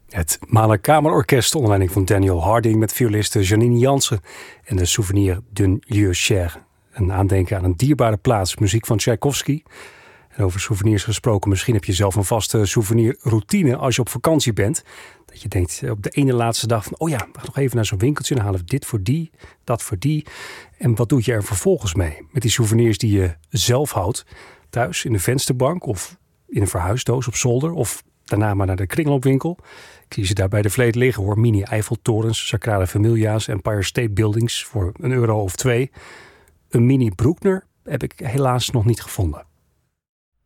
Het Mahler Kamerorkest onder leiding van Daniel Harding met violiste Janine Jansen en de souvenir d'un lieu cher. Een aandenken aan een dierbare plaats, muziek van Tchaikovsky. En over souvenirs gesproken, misschien heb je zelf een vaste souvenirroutine als je op vakantie bent. Dat je denkt op de ene laatste dag van, oh ja, we gaan nog even naar zo'n winkeltje en halen we dit voor die, dat voor die. En wat doe je er vervolgens mee? Met die souvenirs die je zelf houdt, thuis in de vensterbank of in een verhuisdoos op zolder of daarna maar naar de kringloopwinkel. Ik zie ze daar bij de Vleet liggen hoor. Mini Eiffeltorens, Sagrada Familia's, Empire State Buildings voor €1 of €2. Een mini Bruckner heb ik helaas nog niet gevonden.